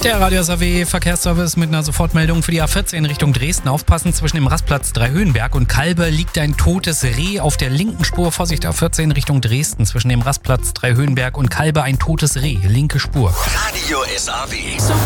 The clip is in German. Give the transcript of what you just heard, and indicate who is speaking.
Speaker 1: Der Radio SAW Verkehrsservice mit einer Sofortmeldung für die A14 Richtung Dresden. Aufpassen, zwischen dem Rastplatz Dreihöhenberg und Kalbe liegt ein totes Reh auf der linken Spur. Vorsicht, A14 Richtung Dresden. Zwischen dem Rastplatz Dreihöhenberg und Kalbe ein totes Reh. Linke Spur.
Speaker 2: Radio SAW.